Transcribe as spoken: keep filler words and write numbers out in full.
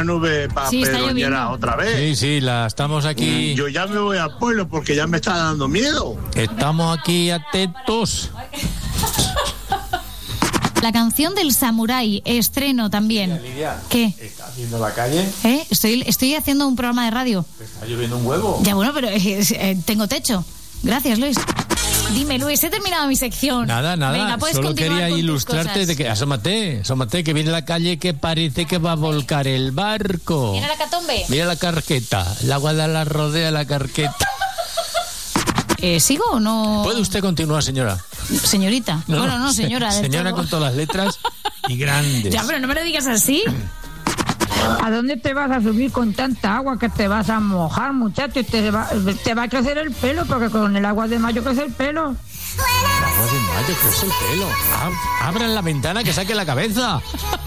una nube para Sí, está Pedroñera lloviendo. otra vez. Sí, sí, la estamos aquí. Yo ya me voy al pueblo porque ya me está dando miedo. Estamos aquí atentos. La canción del samurái, estreno también. Lidia, ¿Qué? ¿estás haciendo la calle? ¿Eh? Estoy, estoy haciendo un programa de radio. Está lloviendo un huevo. Ya bueno, pero eh, eh, tengo techo. Gracias, Luis. Dime, Luis, he terminado mi sección. Nada, nada. Venga, puedes Solo continuar quería con tus ilustrarte cosas. de que asómate, asómate que viene la calle que parece que va a volcar el barco. ¿Viene la catombe? Mira la carqueta, el agua de la rodea la carqueta. Eh, ¿Sigo o no? ¿Puede usted continuar, señora? Señorita. No, bueno, no, se- señora. del Señora todo. con todas las letras y grandes. Ya, pero no me lo digas así. ¿A dónde te vas a subir con tanta agua que te vas a mojar, muchacho? Y te va, te va a crecer el pelo, porque con el agua de mayo crece el pelo. El agua de mayo, que es el pelo. Ab- abran la ventana que saque la cabeza.